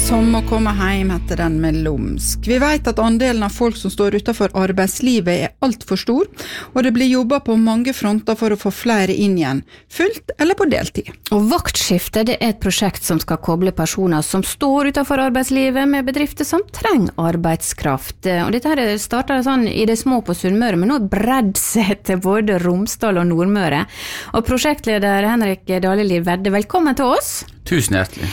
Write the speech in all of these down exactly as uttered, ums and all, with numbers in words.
Som å komme hjem heter den med lumsk. Vi vet at andelen av folk som står utenfor arbeidslivet er alt for stor, og det blir jobbet på mange fronter for å få flere inn igjen, fullt eller på deltid. Og Vaktskifte det er et prosjekt som skal koble personer som står utenfor arbeidslivet med bedrifter som trenger arbeidskraft. Og dette her startet sånn i det små på Sunnmøre, men nå bredd seg til både Romsdal og Nordmøre. Og prosjektleder Henrik Daleliv Vedde, velkommen til oss. Tusen hjertelig.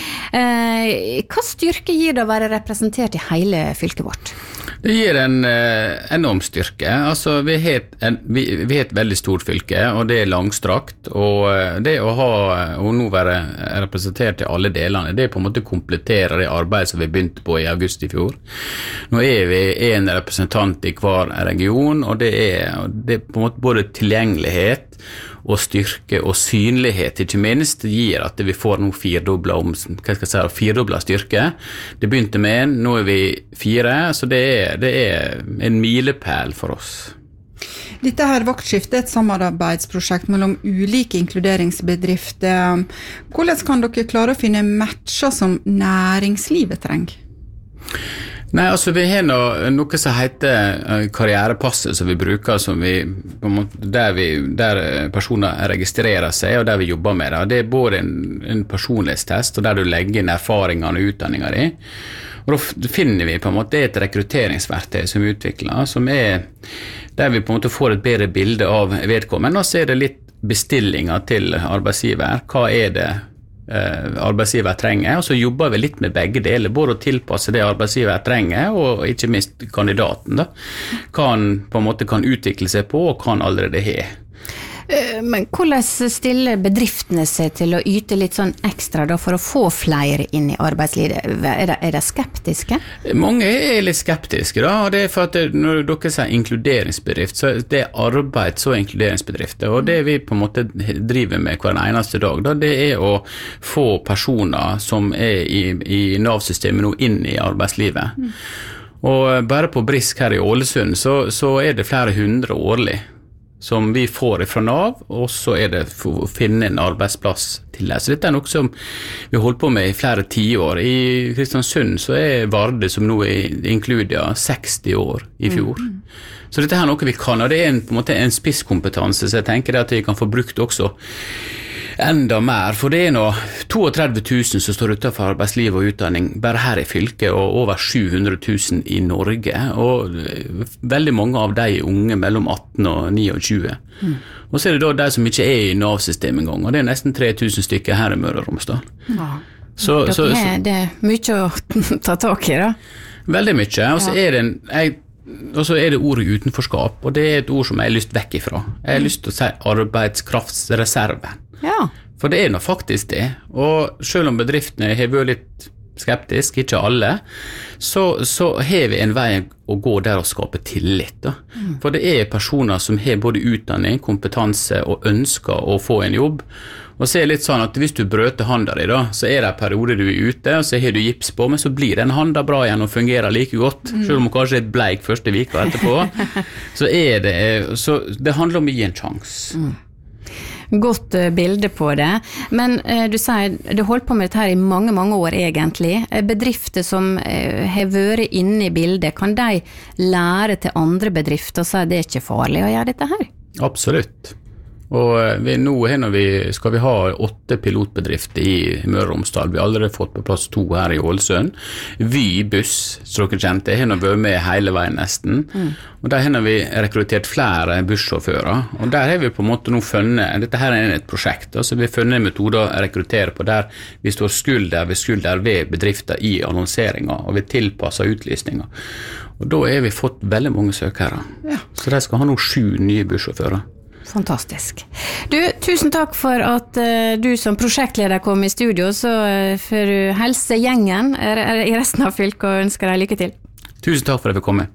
Eh, hva styrke gir det å være representert i hele fylket vårt? Det gir en eh, enorm styrke. Altså, vi har en, vi, vi har et veldig stort fylke, og det er langstrakt, og det å ha, og nå være representert i alle delene, det er på en måte komplettere det arbeidet som vi begynte på i august i fjor. Nå er vi en representant i hver region, og det er, det er på en måte både tilgjengelighet og styrke og synlighet, ikke minst, gir at vi får nå firedobla om, hva skal jeg si, firedobla styrke. Det begynte med en, nå er vi fire, så det er, det er en milepæl for oss. Dette her Vaktskifte er et samarbeidsprosjekt mellom ulike inkluderingsbedrifter. Hvordan kan dere klare å finne matcher som næringslivet trenger? Nei, altså vi har noe, noe som heter karrierepasset som vi bruker, som vi, der, vi, der personer registrerer seg og der vi jobber med det. Det er både en, en personlighetstest og der du legger inn erfaringene og utdanningen din. Og da finner vi på en måte et rekrutteringsverktøy som vi utvikler, som er der vi på en måte får et bedre bilde av vedkommende, og så er det litt bestillinger til arbeidsgiver. Hva er det arbeidsgiver trenger, og så jobber vi litt med begge deler, både å tilpasse det arbeidsgiver trenger, og ikke minst kandidaten da, kan på en måte kan utvikle seg på, og kan allerede ha. Men hvordan stiller bedriftene seg til å yte litt sånn ekstra da, for å få flere inn i arbeidslivet? Er det, er det skeptiske? Mange er litt skeptiske da, og det er for at det, når dere sier inkluderingsbedrift, så det er arbeids- og inkluderingsbedrifter, og det vi på en måte driver med hver eneste dag, da, det er å få personer som er i, i Nav-systemet nå inn i arbeidslivet. Mm. Og bare på Brisk her i Ålesund, så, så er det flere hundre årlig som vi får fra Nav, og så er det for å finne en arbeidsplass til det. Så dette er noe som vi har holdt på med i flere tiår. I Kristiansund så er Varde, som nå er Inkludia, seksti år i fjor. Mm. Så dette er noe vi kan, og det er en, på en måte en spisskompetanse, så jeg tenker at vi kan få brukt også enda mer, for det er nå trettito tusen som står utenfor arbeidsliv og utdanning bare her i fylket, og over sju hundre tusen i Norge, og veldig mange av de er unge mellom atten og tjueni. Mm. Og så er det da de som ikke er i Nav-systemet en gang, og det er nesten tre tusen stykker her i Møre og Romsdal. Ja. Så, så, så, det er mye å ta tak i da? Veldig mye, og så er det en... Jeg, Og så er det ordet utenforskap, og det er et ord som jeg har lyst vekk ifra. Jeg har lyst til å si arbeidskraftsreserve. Ja. For det er nå faktisk det, og selv om bedriftene har vært litt skeptiske, ikke alle, så, så har vi en vei å gå der og skape tillit. Da. Mm. For det er personer som har både utdanning, kompetanse og ønsker å få en jobb. Og så er det litt sånn at hvis du brøter handa di da, så er det en periode du er ute, og så har du gips på, men så blir den handa bra igjen og fungerer like godt, mm. selv om hun kanskje er bleik første vika etterpå. så er det, så det handler om å gi en sjans. Mm. Godt bilde på det, men eh, du sier du holdt på med dette her i mange, mange år egentlig. Bedrifter som eh, har vært inne i bildet, kan de lære til andre bedrifter og si at det er ikke farlig å gjøre dette her? Absolutt. Og vi, nå vi, skal vi ha åtte pilotbedrifter i Møre og Romsdal. Vi har allerede fått på plass to her i Ålesund. Vy buss, så dere kjente, har vært med hele veien nesten. Mm. Og der har vi rekruttert flere bussjåfører. Og der har vi på en måte nå funnet, dette her er et prosjekt, altså vi har funnet en metode å rekruttere på der vi står skulder ved skulder ved bedrifter i annonseringer, og vi tilpasser utlysninger. Og da har vi fått veldig mange søkere. Ja. Så de skal ha nå sju nye bussjåfører. Fantastisk. Du, tusen takk for at uh, du som prosjektleder kom i studio, så uh, for helse gjengen i resten av fylket og ønsker deg lykke til. Tusen takk for at jeg fikk komme.